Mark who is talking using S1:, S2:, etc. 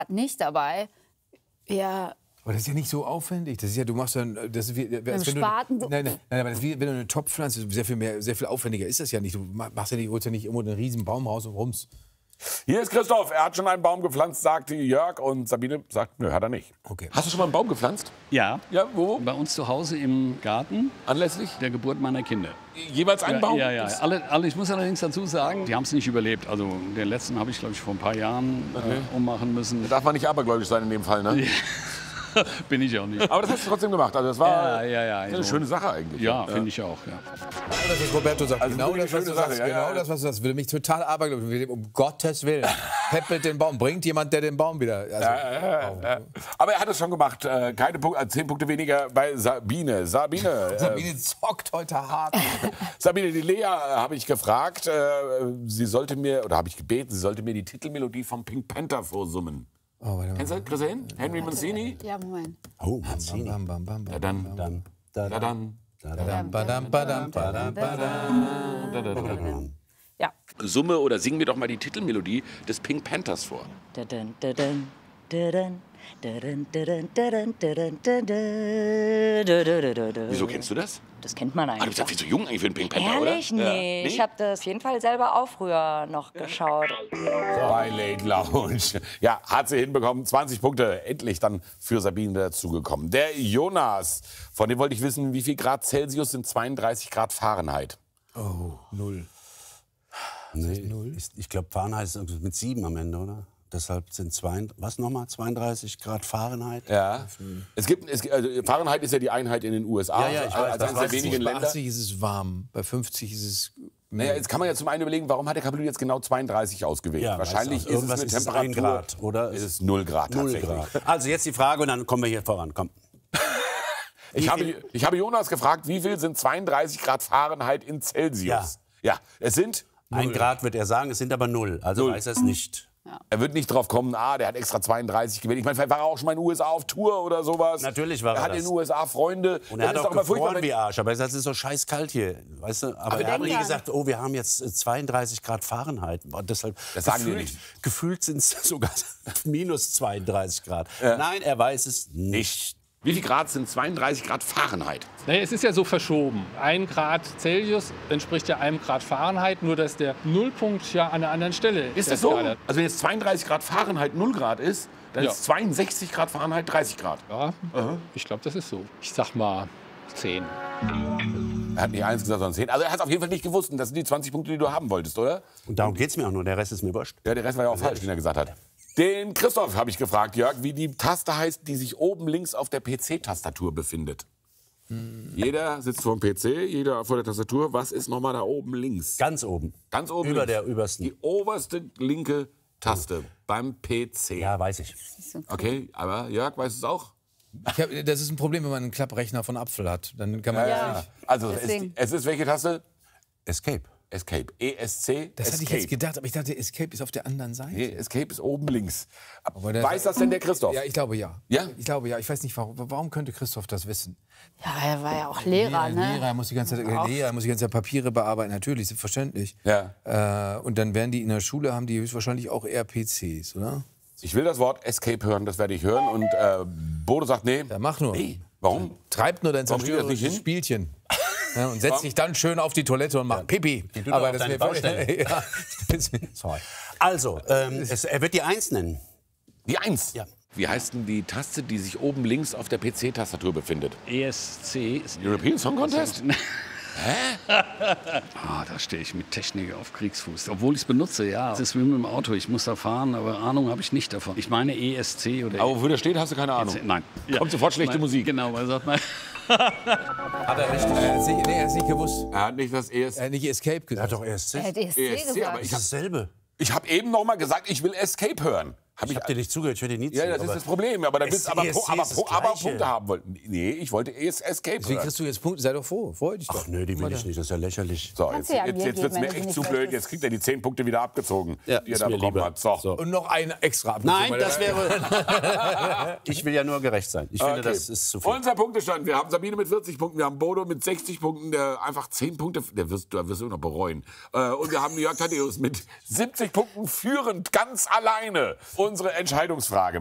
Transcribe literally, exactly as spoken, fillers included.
S1: nicht dabei. Ja.
S2: Aber das ist ja nicht so aufwendig. Das ist ja, du machst dann, das ist wie, als wenn du,
S1: Spaten.
S2: nein, nein, nein, aber das ist wie, wenn du eine Topfpflanze, sehr viel mehr, sehr viel aufwendiger ist das ja nicht. Du machst ja nicht, holst ja nicht irgendwo einen riesen Baum raus und rums.
S3: Hier ist Christoph. Er hat schon einen Baum gepflanzt, sagte Jörg. Und Sabine sagt, nö, hat er nicht.
S2: Okay.
S3: Hast du schon mal einen Baum gepflanzt?
S4: Ja.
S3: Ja, wo?
S4: Bei uns zu Hause im Garten.
S3: Anlässlich?
S4: Der Geburt meiner Kinder.
S3: Jeweils einen
S4: ja,
S3: Baum?
S4: Ja, ja. Alle, alle, ich muss allerdings dazu sagen, die haben es nicht überlebt. Also den letzten habe ich, glaube ich, vor ein paar Jahren okay. äh, ummachen müssen.
S3: Da darf man nicht abergläubisch sein in dem Fall, ne?
S4: Bin ich auch nicht.
S3: Aber das hast du trotzdem gemacht. Also das war
S4: ja, ja, ja,
S3: eine
S4: also,
S3: schöne Sache eigentlich.
S4: Ja,
S3: ja.
S4: finde ich auch. Ja.
S2: Das, was Roberto sagt,
S3: also
S2: genau, das, was du sagst,
S3: Sache,
S2: genau
S3: ja, ja.
S2: das, was du sagst, würde mich total abergläubisch. Um Gottes Willen. Peppelt den Baum. Bringt jemand, der den Baum wieder... Also,
S3: ja, ja, ja. Aber er hat es schon gemacht. Keine Punkte, zehn Punkte weniger bei Sabine. Sabine,
S2: Sabine
S3: äh,
S2: zockt heute hart.
S3: Sabine, die Lea habe ich gefragt. Äh, sie sollte mir, oder habe ich gebeten, sie sollte mir die Titelmelodie vom Pink Panther vorsummen.
S2: Oh, warte mal.
S3: Kennst du Christine? Henry Mancini?
S1: Ja, Moment.
S3: Oh,
S2: Mancini. Bam, bam, bam, bam,
S3: ja, dann, dann, dann, dann.
S1: Ja.
S3: Summe oder sing mir doch mal die Titelmelodie des Pink Panthers vor. Wieso kennst du das?
S5: Das kennt man
S3: Ah, du
S5: eigentlich.
S3: bist ja viel zu jung eigentlich für den Pink Panther,
S5: Ehrlich?
S3: oder?
S5: Nee,
S3: Ja.
S5: ich habe das auf jeden Fall selber auch früher noch geschaut.
S3: Twilight Lounge. Ja, hat sie hinbekommen. zwanzig Punkte endlich dann für Sabine dazugekommen. Der Jonas, von dem wollte ich wissen, wie viel Grad Celsius sind zweiunddreißig Grad Fahrenheit?
S2: Oh, null.
S6: Nee, null? Ich, ich glaube, Fahrenheit ist mit sieben am Ende, oder? Deshalb sind zwei, was nochmal, zweiunddreißig Grad Fahrenheit?
S3: Ja. Es gibt, es, also Fahrenheit ist ja die Einheit in den U S A.
S6: Ja, ja, ich weiß,
S3: als eines der wenigen
S2: Bei
S3: Länder.
S2: achtzig ist es warm, bei fünfzig ist es...
S3: Naja, jetzt kann man ja zum einen überlegen, warum hat der Kapitel jetzt genau zweiunddreißig ausgewählt?
S6: Ja,
S3: Wahrscheinlich
S6: weißt du,
S3: ist es
S6: irgendwas
S3: eine
S6: ist es
S3: Temperatur.
S6: ein Grad, oder?
S3: Ist es null Grad
S6: Null
S3: tatsächlich.
S6: Grad. Also jetzt die Frage und dann kommen wir hier voran. Komm.
S3: Ich habe, ich habe Jonas gefragt, wie viel sind zweiunddreißig Grad Fahrenheit in Celsius?
S6: Ja.
S3: Ja, es sind...
S6: Ein Grad wird er sagen, es sind aber null. Also
S3: Null.
S6: weiß er es nicht.
S3: Er wird nicht drauf kommen, ah, der hat extra zweiunddreißig gewählt. Ich meine, vielleicht war er auch schon mal in den U S A auf Tour oder sowas.
S6: Natürlich war er
S3: Er hat
S6: das.
S3: in den U S A Freunde.
S6: Und er
S3: Das
S6: hat
S3: ist
S6: auch
S3: doch immer furchtbar,
S6: gefroren
S3: wenn-
S6: wie Arsch. Aber er sagt, es ist so scheiß kalt hier. Weißt du? Aber,
S3: Aber
S6: er hat nie
S3: denk
S6: gesagt, oh, wir haben jetzt zweiunddreißig Grad Fahrenheit. Und deshalb
S3: Das sagen wir
S6: gefühlt,
S3: nicht.
S6: Gefühlt sind es sogar minus zweiunddreißig Grad. Nein, er weiß es nicht.
S3: Nicht. Wie viel Grad sind zweiunddreißig Grad Fahrenheit?
S7: Nee, es ist ja so verschoben. Ein Grad Celsius entspricht ja einem Grad Fahrenheit, nur dass der Nullpunkt ja an einer anderen Stelle
S3: Ist
S7: der
S3: das so?
S7: Skala-
S3: Also wenn jetzt zweiunddreißig Grad Fahrenheit null Grad ist, dann
S7: Ja.
S3: ist zweiundsechzig Grad Fahrenheit dreißig Grad.
S7: Ja, ich glaube, das ist so. Ich sag mal zehn.
S3: Er hat nicht eins gesagt, sondern zehn. Also er hat es auf jeden Fall nicht gewusst. Und das sind die zwanzig Punkte, die du haben wolltest, oder?
S6: Und darum geht es mir auch nur. Der Rest ist mir wurscht.
S3: Ja, der Rest war ja auch falsch, den er gesagt hat. Den Christoph habe ich gefragt, Jörg, wie die Taste heißt, die sich oben links auf der P C-Tastatur befindet. Jeder sitzt vor dem P C, jeder vor der Tastatur. Was ist nochmal da oben links?
S6: Ganz oben.
S3: Ganz oben
S6: Über
S3: links.
S6: der obersten.
S3: Die oberste linke Taste beim P C.
S6: Ja, weiß ich.
S3: Okay, aber Jörg, weißt du es auch?
S2: Ich hab, das ist ein Problem, wenn man einen Klapprechner von Apfel hat. Dann kann man
S1: Ja.
S2: nicht.
S3: Also es,
S1: Deswegen.
S3: es ist welche Taste?
S6: Escape.
S3: Escape. E S C.
S2: Das hatte ich
S3: Escape.
S2: jetzt gedacht, aber ich dachte, Escape ist auf der anderen Seite.
S3: Nee, Escape ist oben links.
S2: Aber der-
S3: Weiß das denn der Christoph?
S2: Ja, ich glaube ja.
S3: Ja?
S2: Ich glaube ja. Ich weiß nicht, warum, warum könnte Christoph das wissen?
S1: Ja, er war ja auch Lehrer, ne?
S2: Lehrer, er muss die ganze Zeit,
S1: Auch.
S2: Lehrer, er muss die ganze Zeit Papiere bearbeiten, natürlich, selbstverständlich.
S3: Ja.
S2: Äh, und dann werden die in der Schule, haben die höchstwahrscheinlich auch eher P Cs, oder?
S3: Ich will das Wort Escape hören, das werde ich hören. Und äh, Bodo sagt, nee.
S2: Ja, mach nur.
S3: Nee. Warum?
S2: Treibt nur dein
S3: Warum kriegt er das nicht
S2: zerstörerisches
S3: hin?
S2: Spielchen. Ja, und setzt dich dann schön auf die Toilette und macht Pipi.
S6: Die tut auf deine Baustelle.
S2: ja, das-
S6: Sorry. Also, ähm, es, er wird die Eins nennen.
S3: Die Eins.
S6: Ja.
S3: Wie heißt denn die Taste, die sich oben links auf der P C-Tastatur befindet?
S4: E S C ist
S3: European Song Contest?
S4: Ah, da stehe ich mit Technik auf Kriegsfuß. Obwohl ich es benutze, ja. Es ist wie mit dem Auto. Ich muss da fahren, aber Ahnung habe ich nicht davon. Ich meine E S C oder...
S3: Aber wofür der steht, hast du keine Ahnung.
S4: Nein.
S3: Kommt sofort schlechte
S4: Nein,
S3: Musik.
S4: Genau, weil sagt man...
S2: Hat er richtig? Er hat nicht, nee, er hat nicht gewusst.
S3: Er hat nicht das E S
S2: Er hat nicht Escape
S6: Er
S2: gesagt.
S6: hat doch E S C.
S1: Er hat E S C
S3: E S C,
S1: gesagt.
S3: aber ich
S6: Das ist dasselbe.
S3: Ich habe eben noch mal gesagt, ich will Escape hören. Hab
S6: Ich
S3: ich,
S6: hab dir nicht zugehört, ich höre dir nie zu.
S3: ja, das ist
S6: aber
S3: das Problem. Aber, dann
S6: Es-
S3: bist, aber,
S6: E S C
S3: aber,
S6: ist
S3: aber,
S6: das
S3: aber
S6: Gleiche.
S3: Punkte haben wollten. Nee, ich wollte Es Escape
S2: Deswegen
S3: hören.
S2: kriegst du jetzt Punkte. Sei doch froh. Freu dich doch.
S6: Ach nö, die will ich nicht, das ist ja lächerlich.
S3: So,
S1: Kannst
S3: jetzt,
S1: du ja
S3: jetzt,
S1: mir
S3: jetzt wird es
S1: geben,
S3: mir
S1: wenn du
S3: echt
S1: nicht
S3: zu blöd.
S1: möchtest.
S3: Jetzt kriegt er die zehn Punkte wieder abgezogen,
S6: Ja,
S3: die er
S6: ist
S3: da
S6: mir
S3: bekommen
S6: lieber.
S3: hat. So.
S6: So.
S2: Und noch eine extra abgezogen.
S6: Nein,
S2: weil
S6: das
S2: er-
S6: wäre... ich will ja nur gerecht sein. Ich finde,
S3: Okay.
S6: das ist zu viel.
S3: Unser Punktestand. Wir haben Sabine mit vierzig Punkten, wir haben Bodo mit sechzig Punkten, der einfach zehn Punkte, der wirst, der wirst du noch bereuen. Äh, Und wir haben Jörg Thaddeus mit siebzig Punkten führend, ganz alleine. Und unsere Entscheidungsfrage.